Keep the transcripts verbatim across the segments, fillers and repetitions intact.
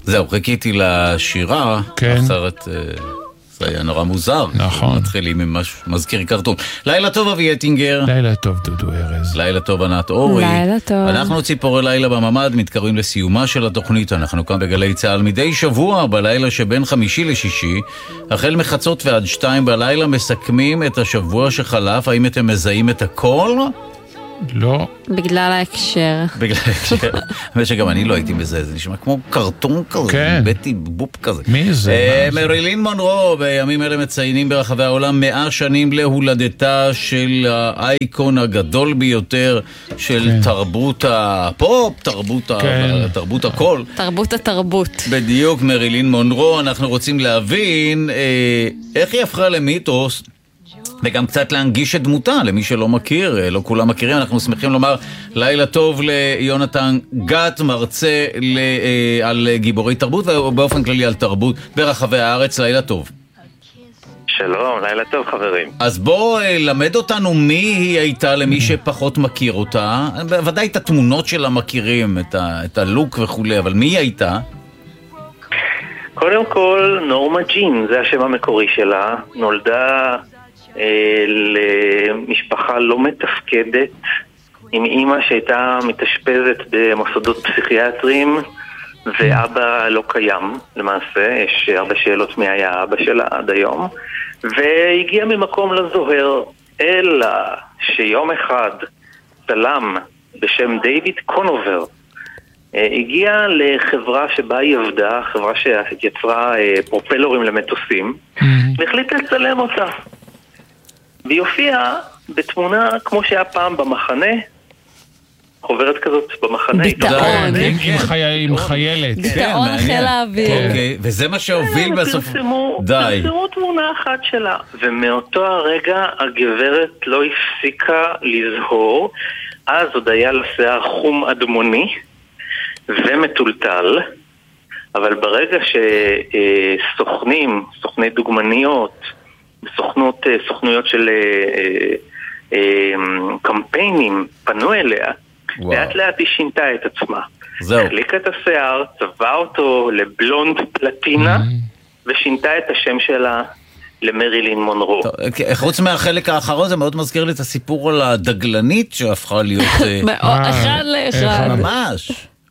זהו, חיכיתי לשירה, כן. אחרת זה היה נורא מוזר. נכון. מתחילים עם משהו, מזכיר קרטון. לילה טוב אבי אטינגר. לילה טוב דודו ארז. לילה טוב ענת אורי. לילה טוב. אנחנו ציפורי לילה בממד, מתקרבים לסיומה של התוכנית. אנחנו כאן בגלי צהל מדי שבוע, בלילה שבין חמישי לשישי, החל מחצות ועד שתיים בלילה, מסכמים את השבוע שחלף. האם אתם מזהים את הכל? לא. בגלל ההקשר. בגלל ההקשר. אבל שגם אני לא הייתי בזה, זה נשמע כמו קרטון כזה, כן. בטי בופ כזה. מי זה? מרילין מונרו, בימים אלה מציינים ברחבי העולם מאה שנים להולדתה של האייקון הגדול ביותר של כן. תרבות הפופ, תרבות, כן. ה... תרבות הכל. תרבות התרבות. בדיוק, מרילין מונרו. אנחנו רוצים להבין אה, איך היא הפכה למיתוס, וגם קצת להנגיש את דמותה למי שלא מכיר, לא כולם מכירים. אנחנו שמחים לומר לילה טוב ליונתן גת, מרצה ל, על גיבורי תרבות ובאופן כללי על תרבות ברחבי הארץ. לילה טוב. שלום, לילה טוב חברים. אז בוא למד אותנו מי היא הייתה למי שפחות מכיר אותה. ודאי את התמונות שלה מכירים, את, ה, את הלוק וכולי, אבל מי היא הייתה? קודם כל, נורמה ג'ין, זה השם המקורי שלה. נולדה למשפחה לא מתפקדת, עם אמא שהייתה מתאשפזת במוסדות פסיכיאטריים ואבא לא קיים למעשה. יש הרבה שאלות מי היה האבא שלה עד היום, והגיע ממקום לזוהר, אלא שיום אחד צלם בשם דיוויד קונובר הגיע לחברה שבה היא עבדה, חברה שיצרה פרופלורים למטוסים, והחליט לצלם אותה. והיא הופיעה בתמונה כמו שהיה פעם במחנה, חוברת כזאת במחנה. ביטאון. עם חיילת. ביטאון חיל האוויר. וזה מה שהוביל בסוף. די. פרסמו תמונה אחת שלה, ומאותו הרגע הגברת לא הפסיקה לזהור. אז עוד היה לשיער חום אדמוני ומטולטל, אבל ברגע שסוכנים, סוכני דוגמניות, בסוכנות, סוכנויות של אה, אה, קמפיינים פנו אליה, לאט לאט היא שינתה את עצמה. החליקה את השיער, צבעה אותו לבלונד פלטינה, ושינתה את השם שלה למרילין מונרו. חוץ מהחלק האחרון, זה מאוד מזכיר לי את הסיפור על הדגלנית שהפכה להיות... אחד לאחד. ממש.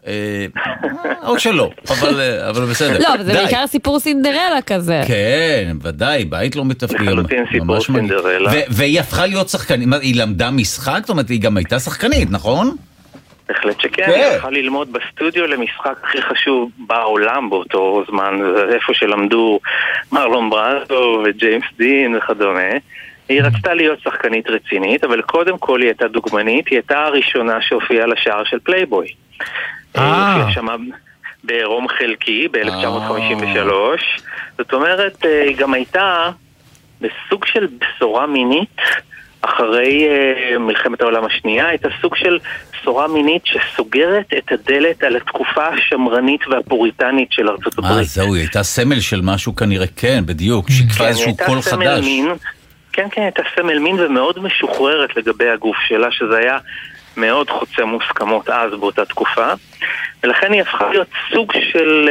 או שלא, אבל בסדר. לא, זה בעיקר סיפור סינדרלה כזה. כן, ודאי, בית לא מתפקיד. לחלוטין סיפור סינדרלה. והיא הפכה להיות שחקנית, היא למדה משחק, זאת אומרת, היא גם הייתה שחקנית, נכון? בהחלט שכן, היא הלכה ללמוד בסטודיו למשחק הכי חשוב בעולם באותו זמן, איפה שלמדו מרלון ברנדו וג'יימס דין וכדומה. היא רצתה להיות שחקנית רצינית, אבל קודם כל היא הייתה דוגמנית, היא הייתה הראשונה שהופיעה לשער של פלייבוי. היא הופיעה שם ברום חלקי ב-אלף תשע מאות חמישים ושלוש. זאת אומרת, היא גם הייתה בסוג של בשורה מינית, אחרי מלחמת העולם השנייה, הייתה סוג של בשורה מינית שסוגרת את הדלת על התקופה השמרנית והפוריטנית של ארצות הברית. אה, זהו, היא הייתה סמל של משהו כנראה, כן, בדיוק, שיקפה איזשהו קול חדש. כן, כן, הייתה סמל מין ומאוד משוחררת לגבי הגוף שלה, שזה היה מאוד חוצה מוסכמות אז באותה תקופה, ולכן היא הפכה להיות סוג של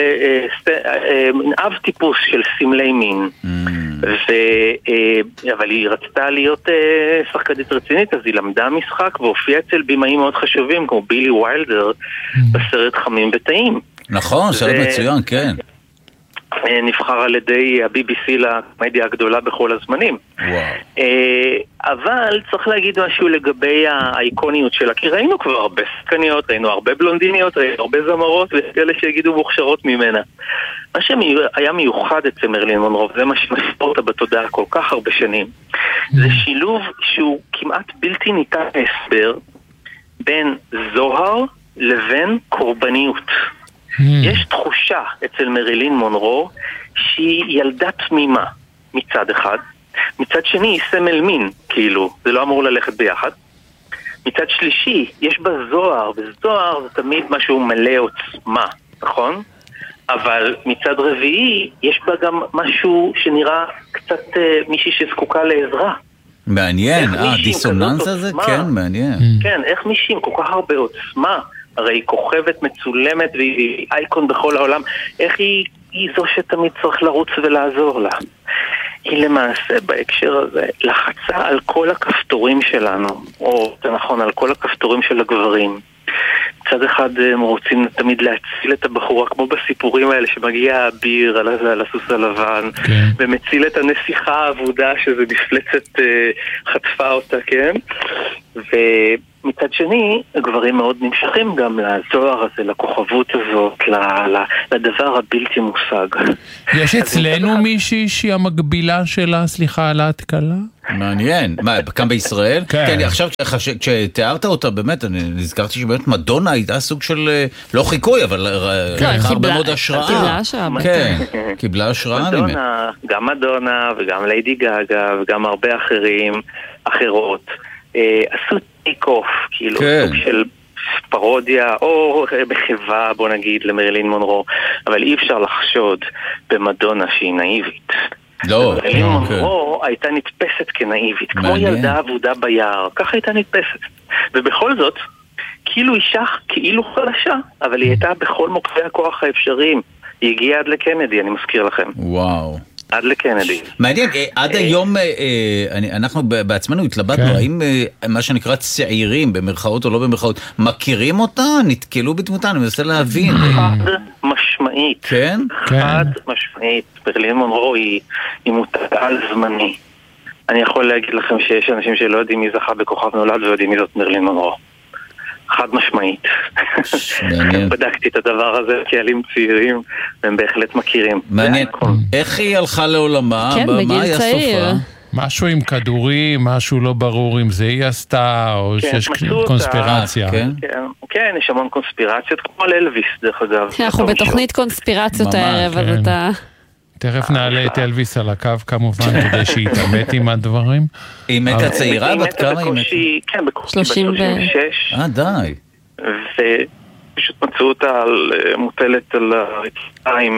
אב טיפוס של סמלי מין. אבל היא רצתה להיות שחקנית רצינית, אז היא למדה משחק והופיעה אצל בימאים מאוד חשובים כמו בילי ויילדר בסרט חמים וטעים. נכון, סרט מצוין, כן. נבחר על ידי ה-בי בי סי לקומדיה הגדולה בכל הזמנים. אבל צריך להגיד משהו לגבי האיקוניות שלה, כי ראינו כבר הרבה שחקניות, ראינו הרבה בלונדיניות, ראינו הרבה זמרות, וכאלה שיגידו מוכשרות ממנה. מה שהיה מיוחד אצל מרילין מונרו, זה מה שמשאיר אותה בתודעה כל כך הרבה שנים, זה שילוב שהוא כמעט בלתי ניתן להסבר בין זוהר לבין קורבניות. יש תחושה אצל מרילין מונרו שהיא ילדה תמימה מצד אחד, מצד שני היא סמל מין, כאילו, זה לא אמור ללכת ביחד. מצד שלישי, יש בה זוהר, וזוהר זה תמיד משהו מלא עוצמה, נכון? אבל מצד רביעי, יש בה גם משהו שנראה קצת אה, מישהי שזקוקה לעזרה. מעניין, אה, דיסוננס הזה? כן, מעניין. כן, איך מישהי עם כל כך הרבה עוצמה הרי היא כוכבת מצולמת והיא אייקון בכל העולם. איך היא, היא זו שתמיד צריך לרוץ ולעזור לה? היא למעשה בהקשר הזה לחצה על כל הכפתורים שלנו, או זה נכון, על כל הכפתורים של הגברים. מצד אחד הם רוצים תמיד להציל את הבחורה, כמו בסיפורים האלה שמגיע האביר על, על הסוס הלבן, כן. ומציל את הנסיכה העבודה שזה מפלצת אה, חטפה אותה, כן? ומצד שני, הגברים מאוד נמשכים גם לזוהר הזה, לכוכבות הזאת, לדבר הבלתי מושג. יש אצלנו מישהי שהיא המקבילה שלה, סליחה על ההתקלה? מעניין. מה, כאן בישראל? כן. כן, עכשיו כשתיארת אותה, באמת, אני נזכרתי שבאמת מדונה הייתה סוג של, לא חיקוי, אבל הרבה מאוד השראה. קיבלה השראה. כן, קיבלה השראה ממנה. גם מדונה וגם ליידי גאגה וגם הרבה אחרים, אחרות, עשו טייק אוף, כאילו, סוג של פרודיה, או בחברה, בוא נגיד, למרילין מונרו, אבל אי אפשר לחשוד במדונה שהיא נאיבית. לא, מרילין מונרו הייתה נתפסת כנאיבית, כמו ילדה עבודה ביער, ככה הייתה נתפסת. ובכל זאת, כאילו אישה, כאילו חלשה, אבל היא הייתה בכל מוקדי הכוח האפשריים. היא הגיעה עד לקנדי, אני מזכיר לכם. וואו. עד לקנדי. מעניין, עד היום אנחנו בעצמנו התלבטנו, האם מה שנקרא צעירים, במרכאות או לא במרכאות, מכירים אותה? נתקלו בדמותה? אני מנסה להבין. חד משמעית. כן? חד משמעית. מרילין מונרו היא מותגל זמני. אני יכול להגיד לכם שיש אנשים שלא יודעים מי זכה בכוכב נולד ויודעים מי זאת מרילין מונרו. חד משמעית. בדקתי את הדבר הזה קהלים צעירים, והם בהחלט מכירים. מעניין. איך היא הלכה לעולמה? כן, בגיל צעיר. משהו עם כדורים, משהו לא ברור אם זה היא עשתה, או שיש קונספירציה. כן, יש המון קונספירציות, כמו על אלוויס, דרך אגב. אנחנו בתוכנית קונספירציות הערב, אז אתה... תכף נעלה את אלוויס על הקו כמובן, כדי שהתאמת עם הדברים. היא מתה צעירה? בת כמה היא מתה? כן, בקושי בת שלושים ושש. אה, די. ופשוט מצאו אותה מוטלת על הרצפה עם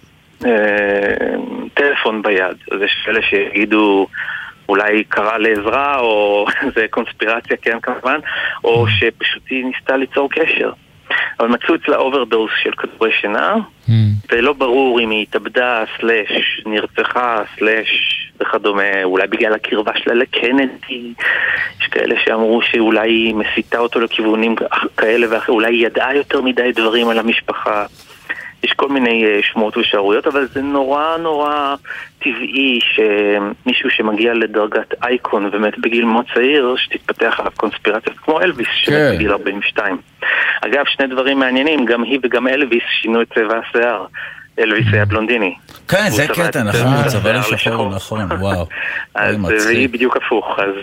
טלפון ביד. אז יש כאלה שיגידו אולי קרא לעזרה, או זה קונספירציה, כן כמובן, או שפשוט היא ניסתה ליצור קשר. אבל מצאו אצלה אוברדוס של כדורי שינה, ולא ברור אם היא התאבדה, סלש, נרצחה, סלש, וכדומה, אולי בגלל הקרבה שלה לקנדי. יש כאלה שאמרו שאולי היא מסיתה אותו לכיוונים כאלה ואחר, אולי היא ידעה יותר מדי דברים על המשפחה. יש כל מיני שמות ושערויות, אבל זה נורא נורא טבעי שמישהו שמגיע לדרגת אייקון ומת בגיל מאוד צעיר, שתתפתח עליו קונספירציה כמו אלוויס, שמת בגיל ארבעים ושתיים. אגב, שני דברים מעניינים, גם היא וגם אלוויס שינו את צבע השיער. אלוויס היה בלונדיני. כן, זה קטע, נכון, צבע לשחור, נכון, וואו. אז היא בדיוק הפוך, אז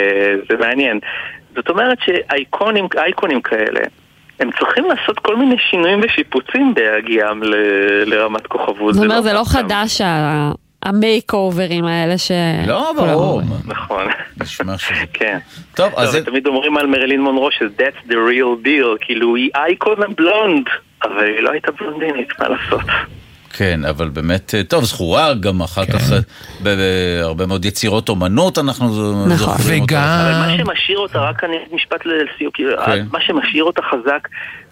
זה מעניין. זאת אומרת שהאייקונים כאלה, הם צריכים לעשות כל מיני שינויים ושיפוצים בהגיעם לרמת כוכבות. זאת אומרת, זה לא חדש המייק אוברים האלה ש... לא, ברור. נכון. נשמע שזה. כן. טוב, אז... תמיד אומרים על מרילין מונרו ש- that's the real deal, כאילו היא אייקון הבלונד, אבל היא לא הייתה בלונדינית, מה לעשות? כן, אבל באמת, טוב, זכורה גם אחר כך בהרבה מאוד יצירות אומנות אנחנו זוכרים אותה. אבל מה שמשאיר אותה, רק אני משפט לסיום, מה שמשאיר אותה חזק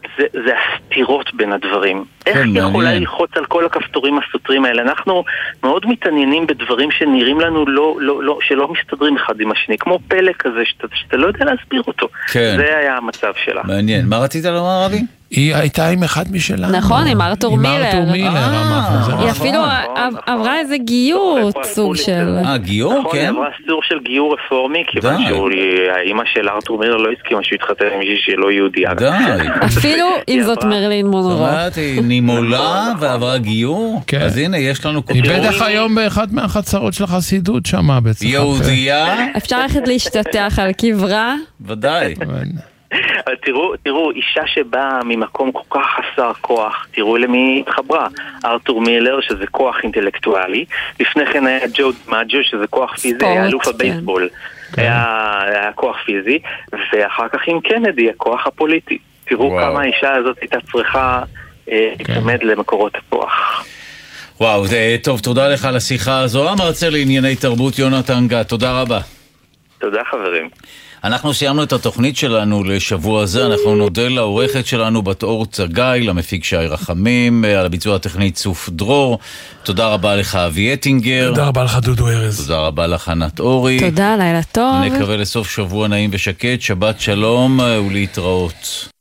זה הסתירות בין הדברים. איך היא יכולה ללחוץ על כל הכפתורים הסותרים האלה? אנחנו מאוד מתעניינים בדברים שנראים לנו שלא מסתדרים אחד עם השני, כמו פלא כזה שאתה לא יודע להסביר אותו. זה היה המצב שלה. מעניין. מה רצית לומר, רבי? היא הייתה עם אחד משלה. נכון, עם ארתור מילר. עם ארתור מילר. היא אפילו עברה איזה גיור סוג של... אה, גיור? כן. נכון, היא עברה סוג של גיור רפורמי, כיוון שהאימא של ארתור מילר לא הסכימה שהוא התחתן עם מישהי שלא יהודייה. די. אפילו אם זאת מרילין מונרו. זאת אומרת, היא נימולה ועברה גיור. אז הנה, יש לנו... היא בטח היום באחד מהחצרות של החסידות שמה בצחק. יהודייה. אפשר ללכת להשתטח על קברה? ודאי. אבל תראו, תראו, אישה שבאה ממקום כל כך חסר כוח, תראו למי התחברה. ארתור מילר, שזה כוח אינטלקטואלי, לפני כן היה ג'ו מאג'ו, שזה כוח פיזי, היה אלוף הבייסבול, היה כוח פיזי, ואחר כך עם קנדי, הכוח הפוליטי. תראו כמה האישה הזאת הייתה צריכה להתעמד למקורות הכוח. וואו, טוב, תודה לך על השיחה הזו. המרצה לענייני תרבות יונתן גת, תודה רבה. תודה חברים. אנחנו סיימנו את התוכנית שלנו לשבוע הזה, אנחנו נודה לעורכת שלנו בת אור צגאי, למפיק שי רחמים, על הביצוע הטכני צוף דרור. תודה רבה לך אבי אטינגר. תודה רבה לך דודו ארז. תודה רבה לך ענת אורי. תודה, לילה טוב. נקווה לסוף שבוע נעים ושקט, שבת שלום ולהתראות.